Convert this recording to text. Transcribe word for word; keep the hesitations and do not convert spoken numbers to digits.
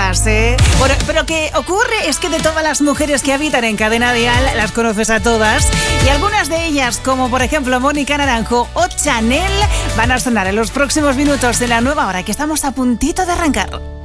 todas, ¿eh? Bueno, pero que ocurre es que de todas las mujeres que habitan en Cadena Dial, las conoces a todas. Y algunas de ellas, como por ejemplo Mónica Naranjo o Chanel, van a sonar en los próximos minutos de la nueva hora, que estamos a puntito de arrancar.